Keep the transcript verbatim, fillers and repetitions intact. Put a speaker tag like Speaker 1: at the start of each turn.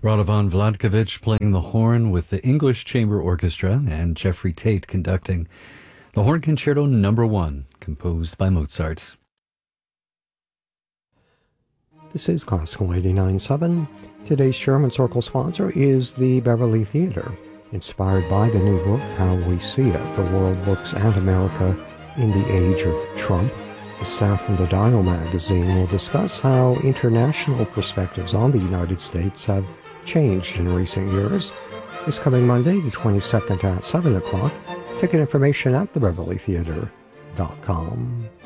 Speaker 1: Radovan Vladkovich playing the horn with the English Chamber Orchestra and Jeffrey Tate conducting the Horn Concerto Number One, composed by Mozart.
Speaker 2: This is Classical eighty-nine point seven. Today's Sherman Circle sponsor is the Beverly Theater, inspired by the new book, How We See It, The World Looks at America in the Age of Trump. The staff from the Dial magazine will discuss how international perspectives on the United States have changed in recent years. This coming Monday, the twenty-second at seven o'clock. Ticket information at the beverly theater dot com.